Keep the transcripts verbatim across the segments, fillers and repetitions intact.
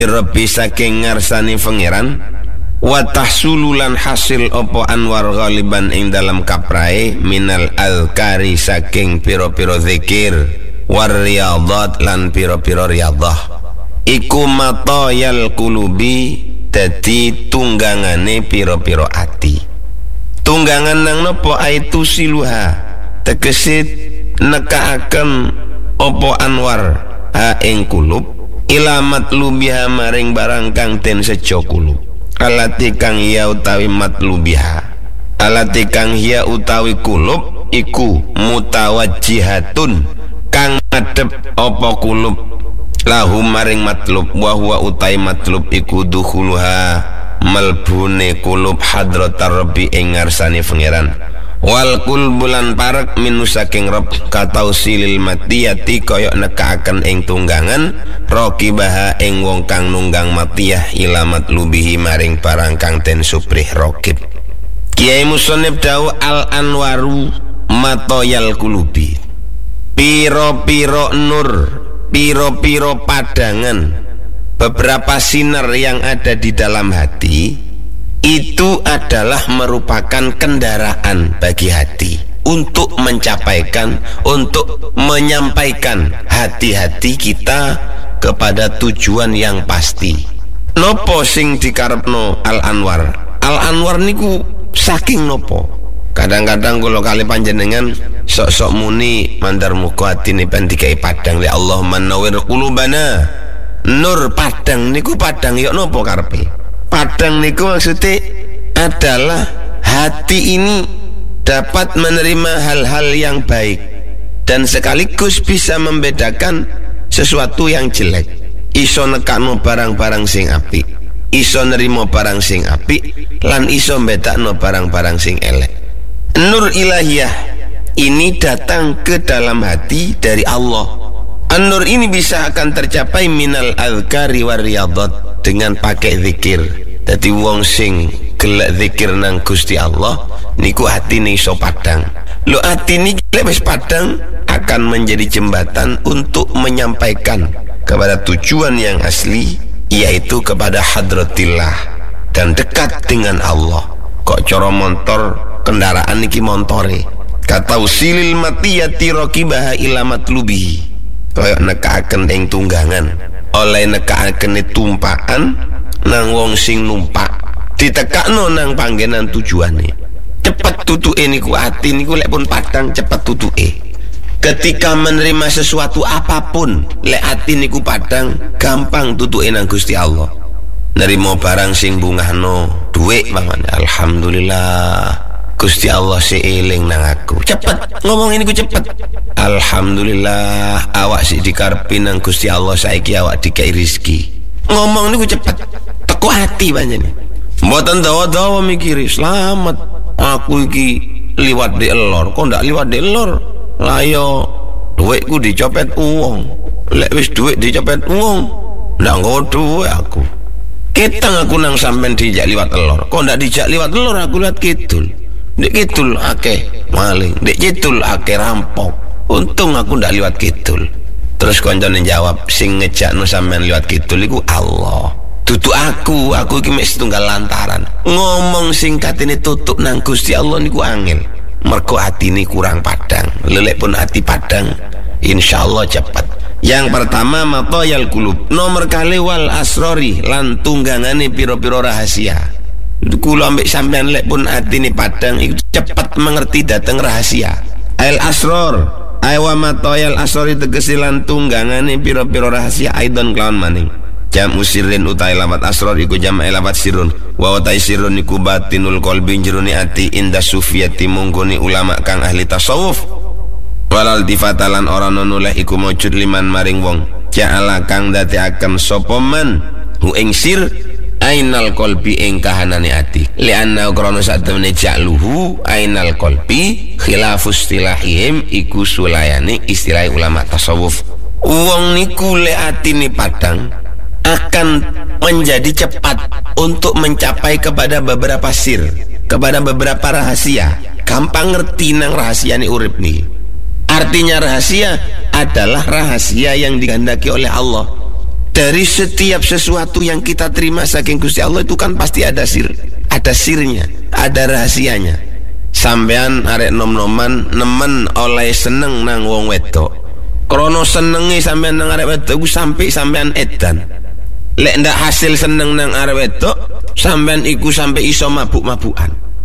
Rabbi saking ngarsani pangeran, wa tahsululan hasil opo anwar ghaliban ing dalam kaprae minal alkari saking piro-piro zikir war riyadhat lan piro-piro riyadhah iku matayal kulubi dadi tunggangane piro-piro ati. Tunggangan nang nopo aitu siluha tegese nekaaken opo anwar ha ing kulub ilamat lubiha maring barang kang den sejo kulub alati kang hiya utawi matlubiha alati kang hiya utawi kulub iku mutawajjihatun kang ngadep apa kulub lahu maring matlub wa huwa utai matlub iku dukhuluha melbune kulub hadratar rabbi ing ngarsane pangeran wal kulbulan parak minu saking rob katausilil matiyati koyok nekaaken ing tunggangan rokibaha ing wong kang nunggang matiyah ilamat lubihi maring barang kang den suprih rokib. Kiai Musonib dawu al anwaru matoyal kulubi piro-piro nur piro-piro padangan beberapa sinar yang ada di dalam hati itu adalah merupakan kendaraan bagi hati untuk mencapaikan, untuk menyampaikan hati-hati kita kepada tujuan yang pasti. Nopo sing dikarepno Al Anwar? Al Anwar niku saking nopo? Kadang-kadang kalau kali panjenengan sok-sok muni mandar muka atine ben dikai padang ya Allah manawir qulubana. Nur padang niku padang yok nopo karepe? Padang niku maksudnya adalah hati ini dapat menerima hal-hal yang baik dan sekaligus bisa membedakan sesuatu yang jelek. Iso nekakno barang-barang sing apik, iso nerimo barang sing apik, lan iso bedakno barang-barang sing elek. Nur ilahiyah ini datang ke dalam hati dari Allah. An-nur ini bisa akan tercapai minal azkari war riyadhat dengan pakai zikir. Dadi wong sing gelek zikir nang Gusti Allah niku atine iso padang. Lo atine lek wis padang akan menjadi jembatan untuk menyampaikan kepada tujuan yang asli, yaitu kepada hadratillah dan dekat dengan Allah. Kok cara motor kendaraan niki montore kata usilil matiyati raqibaha ila matlubihi kaya nekaaken ing tunggangan oleh nekaaken tumpaan nang wong sing numpak ditekakno nang panggenan tujuane. Cepet tutuke niku ati niku lek pun padang cepet tutuke. Ketika menerima sesuatu apapun lek ati niku padang gampang tutuke nang Gusti Allah. Nerimo barang sing bungahno dhuwit mangane alhamdulillah Gusti Allah seiling nang aku. Cepet ngomong ini ku cepet. Alhamdulillah awak sik dikarepi nang Gusti Allah saiki awak dikai rezeki. Ngomong niku cepet. Teko hati panjenengan. Mboten dawa-dawa mikiri selamat. Aku iki liwat di elor, kok ndak liwat di elor? Lah yo dhuwitku dicopet wong. Lek wis dhuwit dicopet wong, ndak nggo dhuwit aku. Ketang aku nang sampean dijak liwat elor. Kok ndak dijak liwat elor aku liwat kidul. Ndek kidul akeh maling, ndek kidul akeh rampok. Untung aku ndak liwat kidul. Terus koncone jawab, sing ngejakno sampean liwat kidul iku Allah. Tutuk aku, aku iki mek setunggal lantaran. Ngomong singkat ini tutuk nang Gusti Allah niku angel. Mergo atine kurang padang. Lelek pun hati padang, insyaallah cepat. Yang pertama matoyal kulub, nomor kali wal asrori lan tunggangane piro-piro rahasia. Kula ambek sampean lek pun atine padang iku cepat mengerti dateng rahasia. Al asror, aywa matoyal asrori tegesilan tunggangane piro-piro rahasia aidon kelawan maning. Jam usirin utai lamat asror iku jam lamat sirun wa utai sirun iku batinul qalbi jeruni ati inda sufiyati mungguni ulama kang ahli tasawuf walal tifatalan ora noleh iku mujud liman maring wong ja'ala kang dadi akan sopoman hu ing sir ainal qalbi ing kahanane ati lianna krono satemene ja'luhu ainal qalbi khilafus istilahihim iku sulayani istilah ulama tasawuf. Wong niku le atine padang akan menjadi cepat untuk mencapai kepada beberapa sir, kepada beberapa rahasia. Gampang ngerti nang rahasia ni urip nih. Artinya rahasia adalah rahasia yang digandaki oleh Allah. Dari setiap sesuatu yang kita terima saking Gusti Allah itu kan pasti ada sir, ada sirnya, ada rahasianya. Sampean arek nom-noman nemen oleh seneng nang wong wedok. Krono senengi sampean nang arek wedok iku sampai sampean edan. Lek ndak hasil seneng nang arek wedok, sampean iku sampai iso mabuk-mabukan.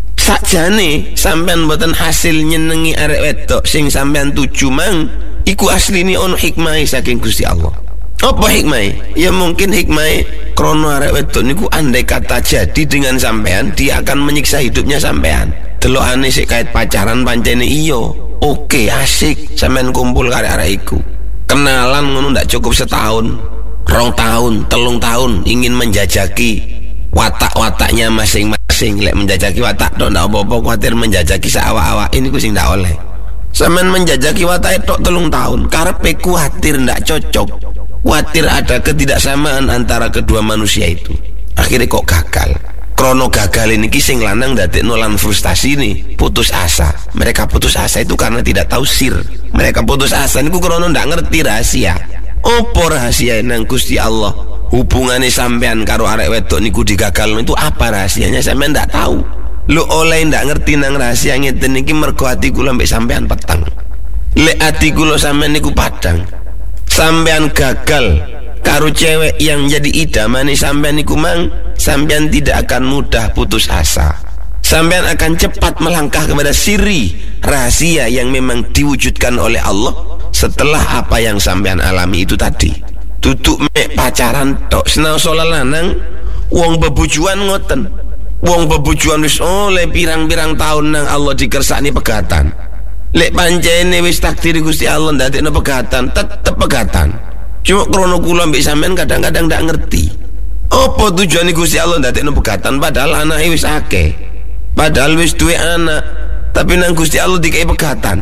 Sakjane sampean mboten hasil nyenengi arek wedok sing sampean tuju mang, iku asline ono hikmah saking Gusti Allah. Apa hikmah? Ya mungkin hikmah krono arek wedok niku andai kata jadi dengan sampean, dia akan menyiksa hidupnya sampean. Delokane sik kait pacaran pancene iyo. Oke, asik sampean kumpul karo arek iku. Kenalan ngono ndak cukup setahun, rong tahun, telung tahun ingin menjajaki watak-wataknya masing-masing. Lek menjajaki watak tok ndak apa-apa, kuwatir menjajaki saawak-awak ini ku sing ndak oleh. Sampean menjajaki watak tok telung tahun, karepe kuwatir ndak cocok. Kuwatir ada ketidaksamaan antara kedua manusia itu. Akhirnya kok gagal. Krono gagal ini sing lanang dadekno lan frustasi nih, putus asa. Mereka putus asa itu karena tidak tahu sir. Mereka putus asa niku krono ndak ngerti rahasia. Opo rahasia nang Gusti Allah? Hubungane sampean karo arek wedok niku digagalno itu apa rahasianya? Sampean ndak tahu. Lu oleh ndak ngerti nang rahasia ngeten niki mergo ati kula mbek sampean petang. Lek ati kula sampean niku padang. Sampean gagal karo cewek yang jadi idamane sampean niku mang, sampean tidak akan mudah putus asa. Sampean akan cepat melangkah kepada siri rahasia yang memang diwujudkan oleh Allah setelah apa yang sampean alami itu tadi. Duduk mek pacaran tok senaosa lanang, wong bebujuan ngoten. Wong bebujuan wis oleh pirang-pirang tahun nang Allah dikersakni pegatan. Lek pancene wis takdir Gusti Allah ndadekno pegatan, tetep pegatan. Cuma krono kula mbek sampean kadang-kadang ndak ngerti. Apa tujuane Gusti Allah ndadekno pegatan padahal anake wis akeh. Padahal wis duwe anak, tapi nang Gusti Allah dikai pegatan.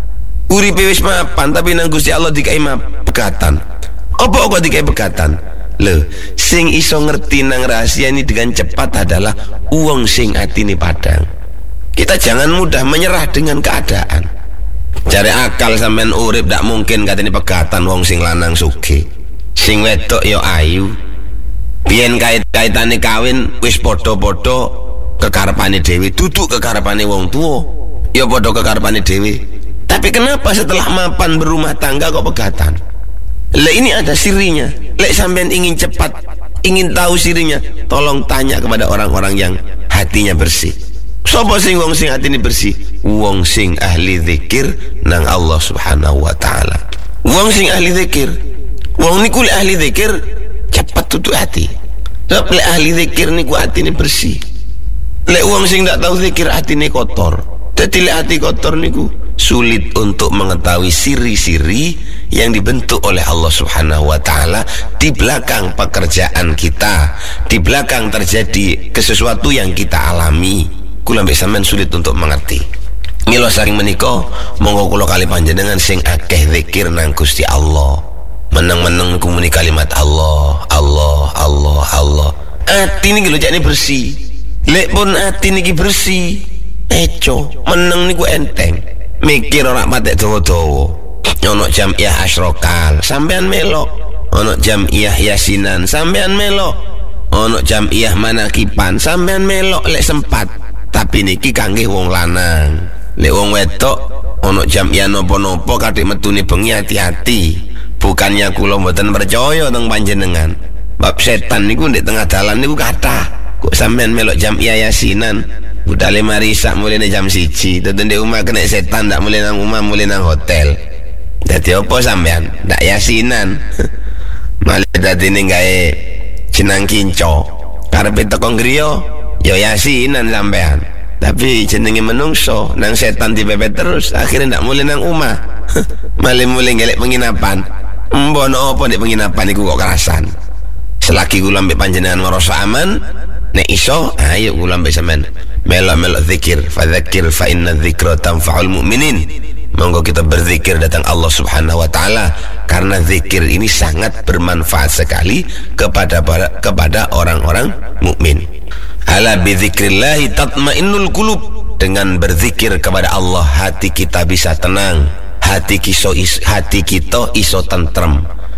Uripe wis mapan tapi nang Gusti Allah dikai pegatan. Apa kok dikai pegatan? Lho, sing iso ngerti nang rahasia ini dengan cepat adalah uang sing atine padang. Kita jangan mudah menyerah dengan keadaan. Cari akal sampean urip dak mungkin katene pegatan wong sing lanang sugih. Sing wedok ya ayu. Biyen kait-kaitane kawin wis padha-padha kekarepane dhewe, duduk kekarepane wong tuwa. Ya padha kekarepane dhewe. Tapi kenapa setelah mapan berumah tangga kok pegatan? Lah ini ada sirinya. Lek sampean ingin cepat, ingin tahu sirinya, tolong tanya kepada orang-orang yang hatinya bersih. Sapa sing wong sing atine bersih? Wong sing ahli zikir nang Allah Subhanahu wa taala. Wong sing ahli zikir. Wong niku lek ahli zikir cepat tutuk hati. Sebab lek ahli zikir niku atine bersih. Lek wong sing ndak tahu zikir atine kotor. Dadi lek hati kotor niku sulit untuk mengetahui siri-siri yang dibentuk oleh Allah Subhanahu wa taala di belakang pekerjaan kita, di belakang terjadi sesuatu yang kita alami. Kula mbek sampean sulit untuk mengerti. Mila saking menika monggo kula kali panjenengan sing akeh zikir nang Gusti Allah. Meneng-meneng niku muni kalimat Allah, Allah, Allah, Allah. Ati niki lho jakne bersih. Lek pun ati niki bersih, eco, meneng niku enteng. Mikir ora patek dawa-dawa. Ono jamiah asrokal, sampean melok. Ono jamiah yasinan, sampean melok. Ono jamiah manakipan, sampean melok lek sempat. Tapi niki kangge wong lanang. Lek wong wedok ono jamiah nopo-nopo kadek metune bengi hati-hati. Bukannya kula mboten percaya teng panjenengan. Bab setan niku ndek tengah dalan niku kathah. Kok sampean melok jamiah yasinan? Budale marisa mulai jam siji. Tentu ndek omah kena setan ndak mulai nang omah mulai nang hotel. Dadi apa sampean? Ndak yasinan. Malah dadi ning gawe jenang kinco. Karepe teko griya ya yasinan sampean. Tapi jenenge menungso nang setan dipepet terus akhirnya ndak mulai nang omah. Malah mulai gelek penginapan. Mbono apa nek penginapan iku kok kerasan. Selagi kula mbek panjenengan ngrasa aman, nek iso ayo kula mbek sampean melok-melok zikir. Fadzakir fa inna dzikra tanfa'ul mu'minin. Monggo kita berzikir datang Allah Subhanahu wa taala karena zikir ini sangat bermanfaat sekali kepada kepada orang-orang mukmin. Ala bi dzikrillah tatmainnul qulub. Dengan berzikir kepada Allah hati kita bisa tenang, hati kiso is, hati kita iso tentrem,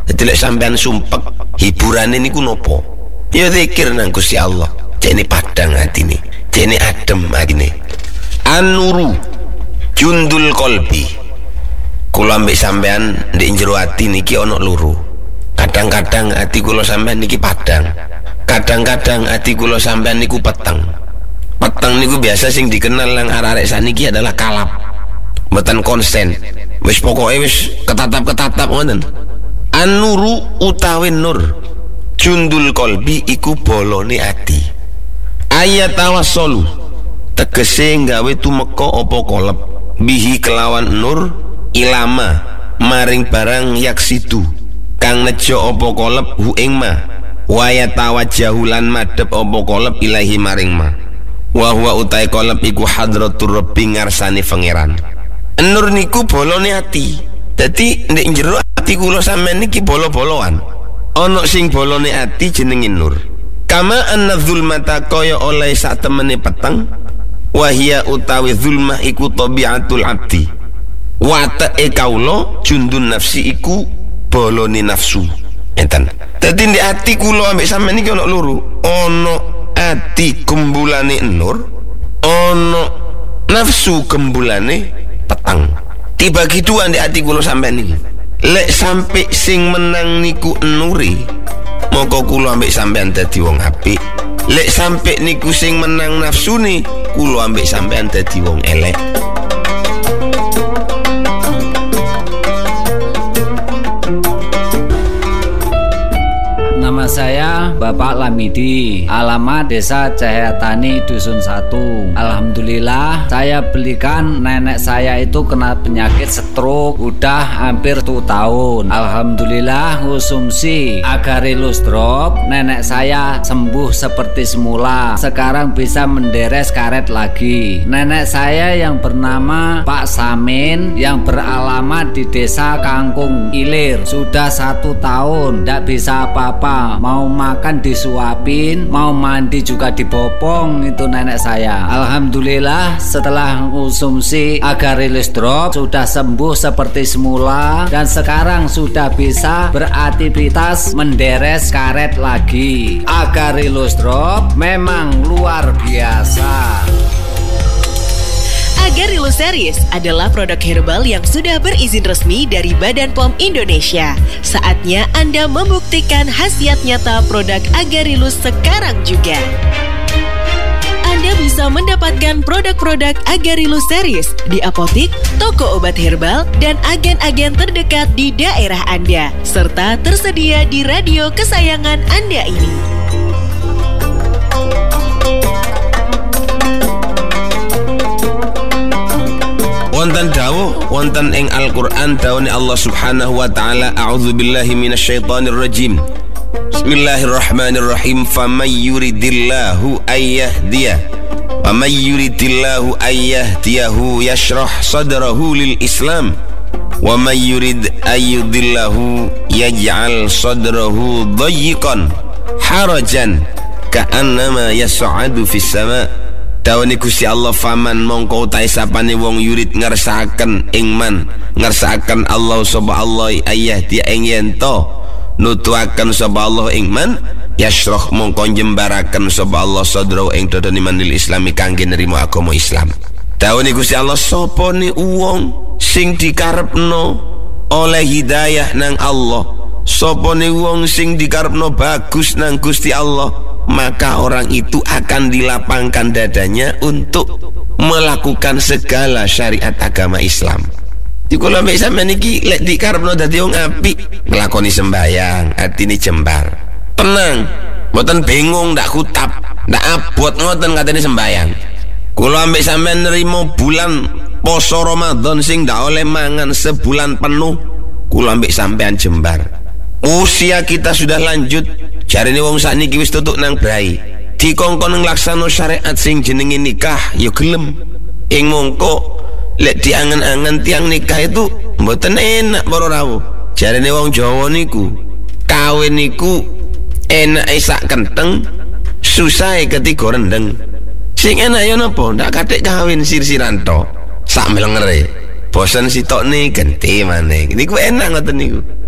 Dadi lek sampean sumpek hiburane niku nopo? Ya zikir nang Gusti Allah. Jene padang atine, jene adem atine. An-nuru jundul qalbi. Kula ambek sampean ndek jero ati niki ana loro. Kadang-kadang ati kula sampean niki padang. Kadang-kadang ati kula sampean niku peteng. Peteng niku biasa sing dikenal nang arek-arek saniki adalah kalap. Mboten konsen. Wis pokoke wis ketatap-ketatap ngoten. An-nuru utawi nur jundul qalbi iku bolone ati. Ayat tawassalu tegese gawe tumeka apa kolep bihi kelawan nur ilama maring barang yaksidu kang nejo apa kolep hu ing ma waya tawajahulan madhep apa kolep ilahi maring ma wa huwa utai kolep iku hadratur rabbi ngarsane pangeran. Nur niku bolone ati. Dadi ndek jero ati kula sampean niki bolo-boloan. Ana sing bolone ati jenenge nur. Kama anna zulmata kaya oleh sak temene peteng wahia utawi zulmah iku tabiatul abdi. Watake kaula jundun nafsi iku bolone nafsu. Enten. Dadi ndek ati kula ambek sampean niki ana loro. Ana ati gembulane nur, ana nafsu gembulane petang. Dibagi dua ndek ati kula sampean niki. Lek sampai sing menang niku nuri, moko kula ambek sampean dadi wong apik. Lek sampai niku sing menang nafsune, kula ambek sampean dadi wong elek. Nama saya Bapak Lamidi, alamat Desa Cahyatani Dusun satu. Alhamdulillah saya belikan nenek saya itu kena penyakit stroke udah hampir satu tahun. Alhamdulillah konsumsi Agarilus Drop, nenek saya sembuh seperti semula. Sekarang bisa menderes karet lagi. Nenek saya yang bernama Pak Samin yang beralamat di Desa Kangkung Ilir sudah satu tahun tidak bisa apa-apa. Mau makan disuapin, mau mandi juga dibopong itu nenek saya. Alhamdulillah setelah konsumsi Agarilus Drop sudah sembuh seperti semula dan sekarang sudah bisa beraktivitas menderes karet lagi. Agarilus Drop memang luar biasa. Agarilus Series adalah produk herbal yang sudah berizin resmi dari Badan P O M Indonesia. Saatnya Anda membuktikan khasiat nyata produk Agarilus sekarang juga. Anda bisa mendapatkan produk-produk Agarilus Series di apotik, toko obat herbal, dan agen-agen terdekat di daerah Anda, serta tersedia di radio kesayangan Anda ini. Wonten dawuh wonten ing Al-Qur'an dawuhne Allah Subhanahu wa taala a'udzubillahi minasyaitonir rajim. Bismillahirrahmanirrahim. Faman yuridillahu ayyahdiya wa man yuridillahu ayyahdiyahu yashrah sadrahu lil Islam wa man yurid ayyudillahu yaj'al sadrahu dayyiqan harajan ka'annama yas'adu fis sama'. Dawani Gusti Allah faman mongko utahe sapane wong yurid ngersakaken ing man ngersakaken Allah sapa Allah ayah dia ing yento nutuaken sapa Allah ing man yashrah mongko njembaraken sapa Allah sadra ing dodone manil islami kangge nerima agama Islam. Dawani Gusti Allah sapa ne wong sing dikarepno oleh hidayah nang Allah, sapa ne wong sing dikarepno bagus nang Gusti Allah, maka orang itu akan dilapangkan dadanya untuk melakukan segala syariat agama Islam. Di kula mek sampeyan iki lek dikarepno dadi wong apik, nglakoni sembayang, atine jembar. Tenang, mboten bingung ndak kutap, ndak abot ngoten katene sembayang. Kula ambek sampeyan nerima bulan poso Ramadan sing ndak oleh mangan sebulan penuh, kula ambek sampeyan jembar. Usia kita sudah lanjut, jarine wong sakniki wis tutuk nang brai. Dikongkon nglaksano syariat sing jenenge nikah ya gelem. Ing mongko lek diangen-angen tiang nikah itu mboten enak para rawuh. Jarine wong Jawa niku kawin niku enake sak kenteng, susahe ketiga rendeng. Sing enak ya napa? Ndak kathik kawin sir-siran tok. Sak melengere. Bosen sitokne genti maneh. Niku enak ngoten niku.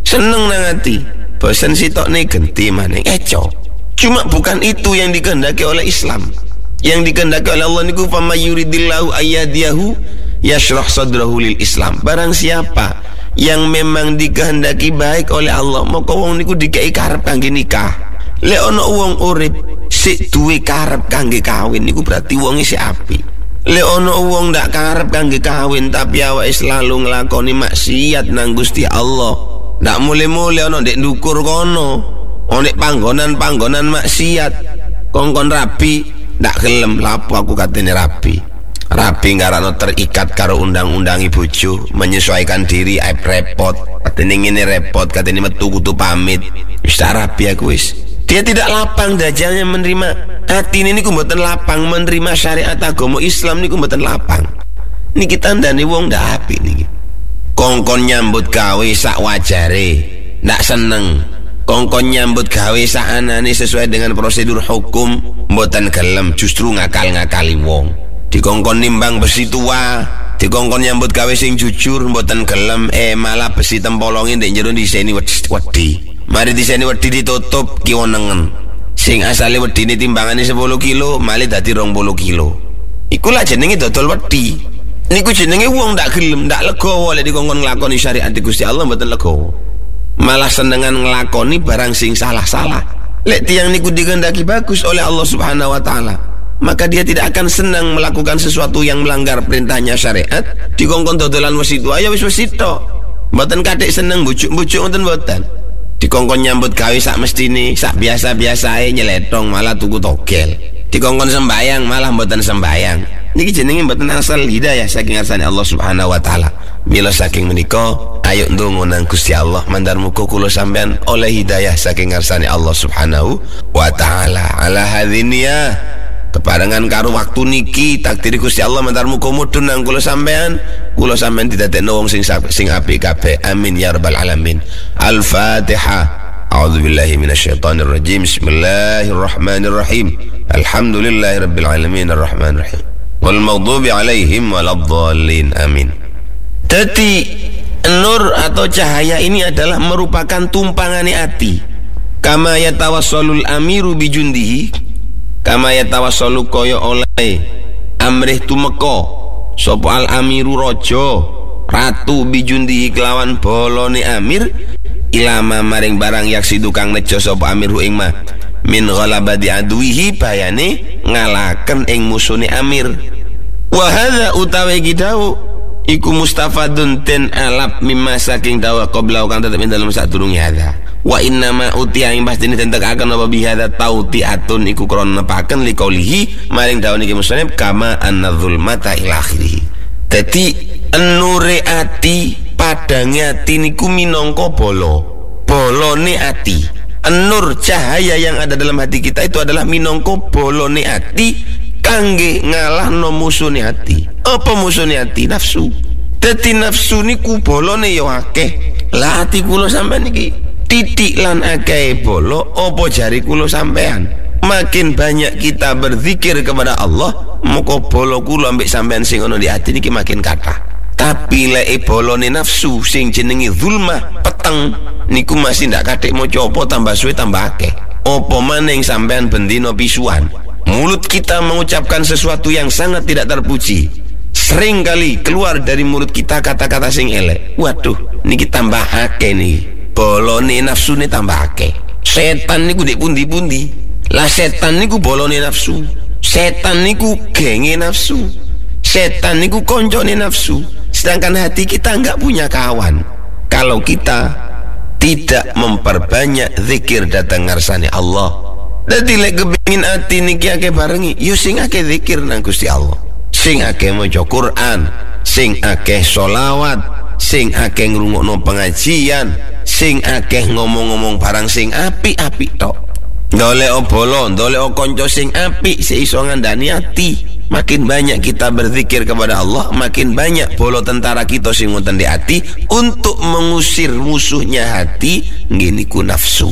seneng nang ati, bosen sitok nih genti maning eco. Cuma bukan itu yang dikehendaki oleh Islam. Yang dikehendaki oleh Allah niku fama yuridillahu ayyadiyahu yashrah sadrahu lil Islam. Barang siapa yang memang dikehendaki baik oleh Allah, maka wong niku dikei karep kangge nikah. Lek ana wong urip sik duwe karep kangge kawin niku berarti wong isih apik. Lek ana wong ndak karep kangge kawin tapi awake selalu nglakoni maksiat nang Gusti Allah, ndak mule-mule ana ndek ndukur kono, ana panggonan-panggonan maksiat, kongkon rabi ndak gelem. Lapo aku katene rabi? Rabi ngarakno terikat karo undang-undangi bojo, menyesuaikan diri aib repot. Katene ngene repot, katene metu kudu pamit. Wis rabi aku wis. Dia tidak lapang dajalnya menerima, hati ini niku mboten lapang menerima syariat agama Islam niku mboten lapang. Niki tandane wong ndak apik niki. Kongkon nyambut gawe sak wajare, ndak seneng. Kongkon nyambut gawe sak anane sesuai dengan prosedur hukum, mboten gelem, justru ngakal-ngakali wong. Dikongkon nimbang besi tua, dikongkon nyambut gawe sing jujur, mboten gelem, eh malah besi tempolongi ndek jero diseni wedi. Mari diseni wedi ditutup kiwonengen. Sing asale wedine timbangane sepuluh kilo, malih dadi dua puluh kilo. Iku lah jenenge dodol wedi. Niku jenenge wong ndak gelem, ndak legowo lek dikongkon nglakoni syariat Gusti Allah mboten legowo. Malah senengan nglakoni barang sing salah-salah. Lek tiyang niku dikehendaki bagus oleh Allah Subhanahu wa taala, maka dia tidak akan senang melakukan sesuatu yang melanggar perintahnya syariat. Dikongkon dodolan wesi tua, ya wis wesi tok. Mboten kathik seneng bujuk-bujuk wonten mboten. Dikongkon nyambut gawe sak mestine, sak biasa-biasae nyeletong malah tuku togel. Dikongkon sembayang malah mboten sembayang. Niki jenenge mboten asal hidayah saking ngarsane Allah Subhanahu wa taala. Mila saking menika, ayo ndonga nang Gusti Allah mandar muga kula sampean oleh hidayah saking ngarsane Allah Subhanahu wa taala. Ala hadhinia keparengan karo waktu niki takdir Gusti Allah mandar muga mudhun nang kula sampean. Kula sampean didadekno wong sing sing apik kabeh. Amin ya rabbal alamin. Al-Fatihah. A'udzubillahi minasyaitonir rajim. Bismillahirrahmanirrahim. Alhamdulillahirabbil alamin arrahmanir rahim. Wal maghdubi alaihim waladdallin. Amin. Jadi nur atau cahaya ini adalah merupakan tumpangane ati. Kama yatawassalul amiru bijundihi, kama yatawassalu kaya oleh amrih tumeka sapa al amiru raja ratu bijundihi kelawan bolone amir ilama maring barang yaksidu kang nejo sapa amirhu ing ma min ghalabati aduihi bayane ngalaken ing musune amir. Wa hadza utawi gidawu iku mustafadun ten alap mimma saking dawa qabla kang tetep ing dalem sadurunge hadza. Wa inna ma utiya ing pastine tentekaken apa bihadza tautiatun iku krana nepaken liqaulihi maring dawane iki musannif kama annadzulmata ila akhirih. Dadi enure ati padange ati niku minangka bala. Bolone ati. Enur cahaya yang ada dalam hati kita itu adalah minangka bolone ati kangge ngalahno musune ati. Apa musune ati? Nafsu. Dadi nafsu niku bolone ya akeh. Lah ati kula sampean iki titik lan akeh bolo apa jari kula sampean. Makin banyak kita berzikir kepada Allah, maka bolo kula ambek sampean sing ana di ati niki makin kathah. Tapi lek bolone nafsu sing jenenge zulmah peteng niku masih ndak kathik maca apa tambah suwe tambah akeh. Apa maning sampean bendina pisuan. Mulut kita mengucapkan sesuatu yang sangat tidak terpuji. Sering kali keluar dari mulut kita kata-kata sing elek. Waduh, niki tambah akeh nih. Bolone nafsu ini tambah akeh. Setan niku ndek pundi-pundi. Lah setan niku bolone nafsu. Setan niku genge nafsu. Setan niku koncone nafsu. Sedangkan hati kita enggak punya kawan kalau kita tidak memperbanyak zikir datang ngarsane Allah. Dadi lek kepengin ati niki akeh barengi, yo sing akeh zikir nang Gusti Allah. Sing akeh maca Quran, sing akeh selawat, sing akeh ngrungokno pengajian, sing akeh ngomong-ngomong barang sing apik-apik tok. Ndolek bolo, ndolek kanca sing apik seiso ngandani ati. Makin banyak kita berzikir kepada Allah, makin banyak bolo tentara kita sing wonten di hati untuk mengusir musuhnya hati ngene ku nafsu.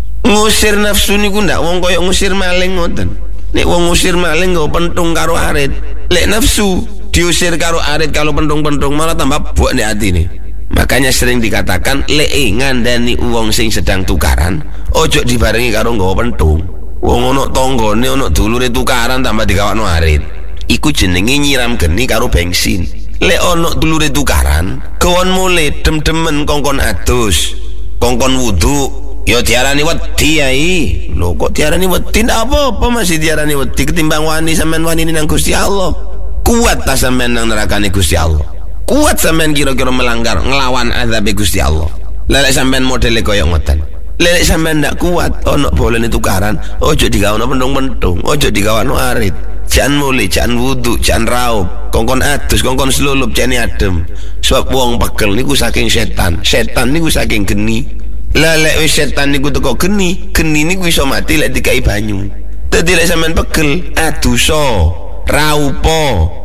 Ngusir nafsu niku ndak wong koyo ngusir maling ngoten. Nek wong ngusir maling nggo pentung karo arit. Lek nafsu diusir karo arit kalau pentung-pentung malah tambah buak nek atine. Makanya sering dikatakan lek ngandani uang sing sedang tukaran ojo dibarengi karo nggawa pentung. Wong ono tanggane ono dulure tukaran tambah digawakno arit, iku jenenge nyiram geni karo bensin. Lek ono dulure tukaran kewon mule dem-demen kongkon adus, kongkon wudu, ya diarani wedi ai. Lho kok diarani wedi apa-apa masih diarani wedi ketimbang wani sampean wani nang Gusti Allah. Kuat ta sampean nang nerakane Gusti Allah? Kuat sampean kira-kira melanggar ngelawan azab Gusti Allah. Lelek sampean modele koyo ngoten. Lelek sampean ndak kuat ono bolone tukaran, ojo digawano pentung-pentung, ojo digawano arit. Jangan mulai, jangan wudu, jangan raup, kongkon adus, kongkon selulup, jangan adem. Sebab wong pegel niku saking setan, setan niku saking geni. Lelek wis setan niku teko geni, geni niku iso mati lek dikai banyu. Dadi lek sampean pegel, aduso, raupo,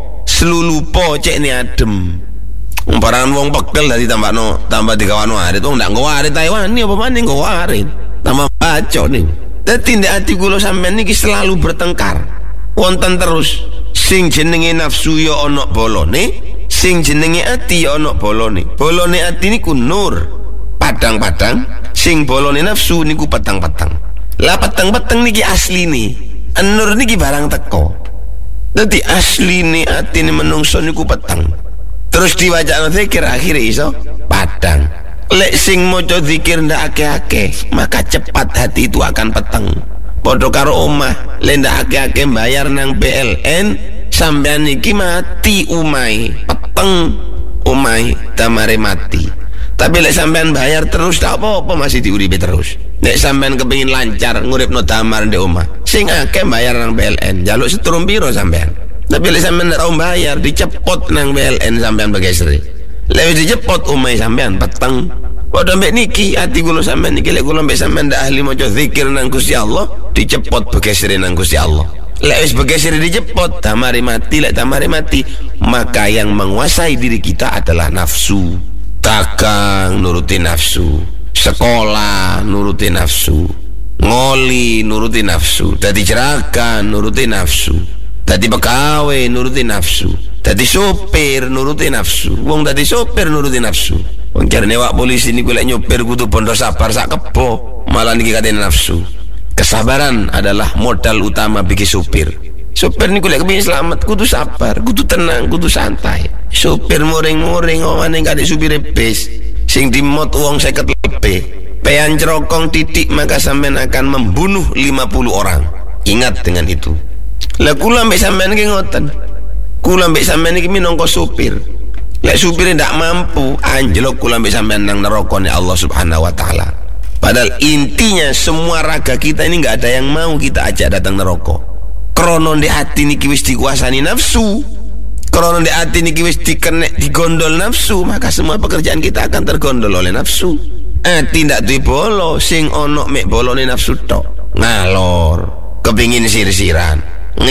selulupo cek ni adem. Umparan wong pegel dari tambah no tambah digawano arit, wong ndak nggawa arit Taiwan ni apa maning nggawa arit. Tambah bacok nih. Dadi ndek ati kula sampean niki selalu bertengkar. Wonten terus sing jenenge nafsu ya ana bolone, sing jenenge ati ya ana bolone. Bolone ati niku nur, padang-padang, sing bolone nafsu niku petang-petang. Lah petang-petang niki asline, nur niki barang teko. Dadi asline atine menungso niku petang. Terus diwajano zikir akhirnya iso padang. Lek sing maca zikir ndak akeh-akeh, maka cepat hati itu akan peteng. Padha karo omah, lek ndak akeh-akeh bayar nang P L N, sampean iki mati umai, peteng umai tamare mati. Tapi lek sampean bayar terus tak apa-apa masih diuripi terus. Lek sampean kepengin lancar nguripno damar ndek omah, sing akeh bayar nang P L N, njaluk setrum piro sampean? Tapi lek sampean ndak tau bayar dicepot nang P L N sampean begesri. Lek dicepot umai sampean peteng. Padha mbek niki ati kula sampean niki lek kula mbek sampean ndak ahli maca zikir nang Gusti Allah, dicepot begesri nang Gusti Allah. Lek wis begesri dicepot tamari mati, lek tamari mati, maka yang menguasai diri kita adalah nafsu. Dagang nuruti nafsu, sekolah nuruti nafsu, ngoli nuruti nafsu, dadi jeragan nuruti nafsu, dadi pegawai nuruti nafsu, dadi sopir nuruti nafsu. Wong dadi sopir nuruti nafsu. Wong jarene wak polisi niku lek nyopir kudu bondo sabar sak kebo, malah niki katene nafsu. Kesabaran adalah modal utama bagi sopir. Sopir niku lek kepengin selamat kudu sabar, kudu tenang, kudu santai. Sopir muring-muring omane gak ada supir bis sing dimot wong seket lebih. Pean cerokong titik maka sampean akan membunuh lima puluh orang. Ingat dengan itu. Lah kula mbek sampean iki ngoten. Kula mbek sampean iki minangka supir. Lek supir ndak mampu, anjlok kula mbek sampean nang neraka Allah Subhanahu wa taala. Padahal intinya semua raga kita ini nggak ada yang mau kita ajak datang neraka. Krono ndek ati niki wis dikuasani nafsu. Krono ndek ati niki wis dikenek digondol nafsu, maka semua pekerjaan kita akan tergondol oleh nafsu. Ati ndak duwe bolo, sing ono mek bolone nafsu tok. Ngalor, kepingin sir-siran,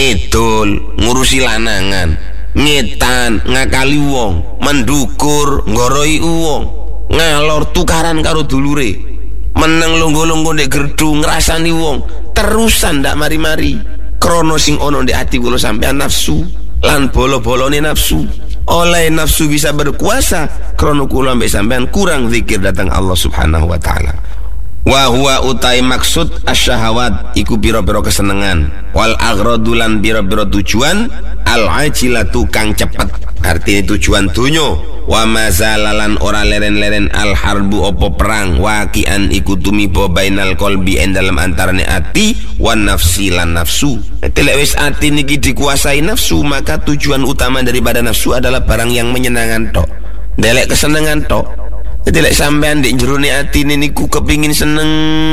ngidul, ngurusi lanangan, ngetan, ngakali wong, mendukur, ngoroi wong, ngalor tukaran karo dulure, meneng longgo-longgo ndek gerdu ngrasani wong, terusan ndak mari-mari. Krono sing ono ndek ati kula sampean nafsu lan bolo-bolone nafsu. Oleh nafsu bisa berkuasa, krono kula mbek sampean kurang zikir datang Allah Subhanahu wa taala. Wa huwa utai maksud asyahawat iku pira-pira kesenengan, wal aghradulan pira-pira tujuan, al ajilatu kang cepet, artinya tujuan dunyo. Wa mazalalan ora leren-leren al harbu opo perang, wakian iku tumiba bainal qalbi en dalam antarane ati wan nafsi lan nafsu. Lek wis ati niki dikuasai nafsu, maka tujuan utama daripada nafsu adalah barang yang menyenangkan tok, delek kesenangan tok. Jadi lek sampean ndek jerone atine niku kepingin seneng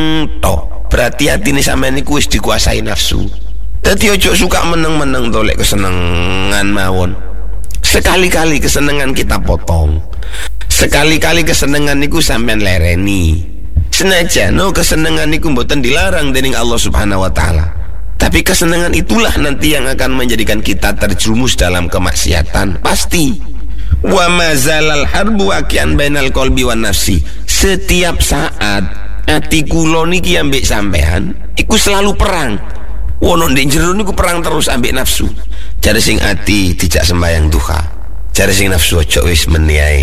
tok, berarti atine sampean niku wis dikuasai nafsu. Dadi ojo suka meneng-meneng to lek kesenengan mawon. Sekali-kali kesenangan kita potong. Sekali-kali kesenangan niku sampean lereni. Senajan no kesenangan niku mboten dilarang dening Allah Subhanahu wa taala. Tapi kesenangan itulah nanti yang akan menjadikan kita terjerumus dalam kemaksiatan pasti. Wa mazalal harbu waqian bainal qalbi wan nafsi. Setiap saat ati kula niki ambek sampean iku selalu perang. Wono ndek jero niku perang terus ambek nafsu. Jare sing ati dijak sembayang duha, jare sing nafsu ojo wis meniae,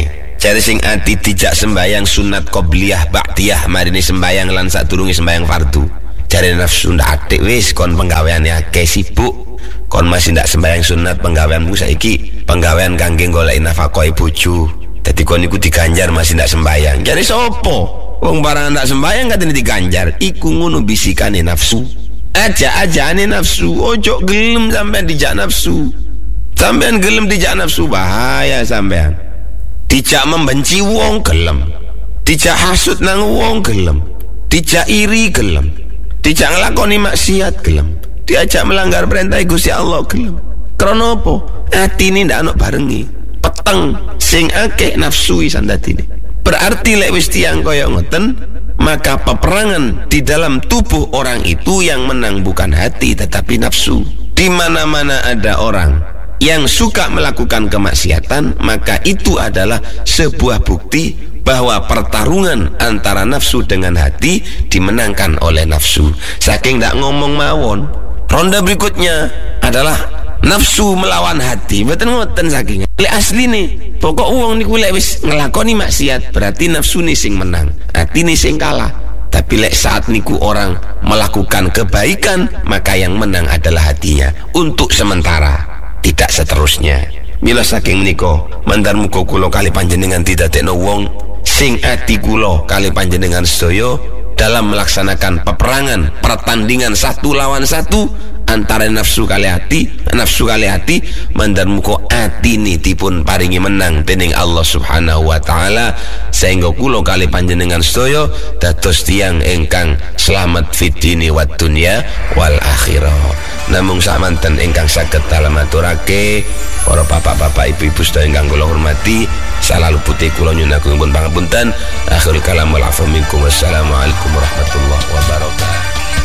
Jare sing ati dijak sembayang sunat qobliyah ba'diyah marine sembayang lan sadurunge sembayang fardu. Jare nafsu ndak atik wis kon penggaweane akeh sibuk. Kon masih ndak sembayang sunat penggaweanmu saiki penggawean kangge goleki nafkah bojo. Dadi kon iku diganjar masih ndak sembayang. Jare sapa? Wong barang ndak sembayang katene diganjar. Iku ngono bisikane nafsu. Aja-ajane nafsu, ojo gelem sampean dijak nafsu. Sampean gelem dijak nafsu bahaya sampean. Dijak membenci wong gelem, dijak hasud nang wong gelem, dijak iri gelem, dijak nglakoni maksiat gelem, diajak melanggar perintah Gusti Allah gelem. Krana apa? Atine ndak ana barengi. Peteng sing akeh nafsu isan dadine. Berarti lek wis tiyang kaya ngoten, maka peperangan di dalam tubuh orang itu yang menang bukan hati tetapi nafsu. Di mana-mana ada orang yang suka melakukan kemaksiatan, maka itu adalah sebuah bukti bahwa pertarungan antara nafsu dengan hati dimenangkan oleh nafsu. Saking ndak ngomong mawon, ronde berikutnya adalah nafsu melawan hati. Mboten ngoten saking. Lek asline pokok wong niku lek wis nglakoni maksiat berarti nafsu ni sing menang, hati ni sing kalah. Tapi lek saat niku orang melakukan kebaikan, maka yang menang adalah hatinya untuk sementara. Tidak seterusnya. Mila saking menika mandar muga kula kali panjenengan didadekno wong sing ati kula kali panjenengan sedaya dalam melaksanakan peperangan pertandingan satu lawan satu antara nafsu kali hati, nafsu kali hati, mandar muga atine dipun paringi menang dening Allah Subhanahu wa taala sehingga kula kali panjenengan sedaya dados tiyang ingkang selamat fid dini wad dunya wal akhirah. Namung samanten ingkang saged dalem aturake para bapak-bapak ibu-ibu sedaya ingkang kula hormati, salah lupute kula nyunaken pun pangapunten. Akhirul kalam wal afu minkum. Wassalamualaikum warahmatullahi wabarakatuh.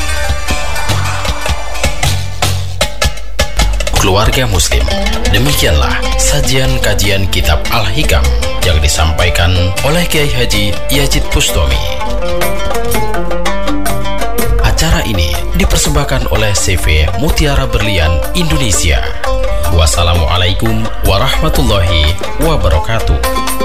Keluarga Muslim, demikianlah sajian kajian kitab Al-Hikam yang disampaikan oleh Kiai Haji Yazid Bustami. Acara ini dipersembahkan oleh C V Mutiara Berlian Indonesia. Wassalamualaikum warahmatullahi wabarakatuh.